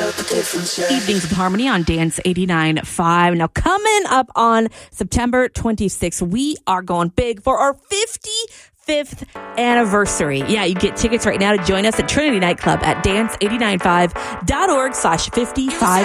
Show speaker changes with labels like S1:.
S1: Evenings with Harmony on Dance 89.5. Now, coming up on September 26th, we are going big for our 55th anniversary. Yeah, you get tickets right now to join us at Trinity Nightclub at dance895.org/55.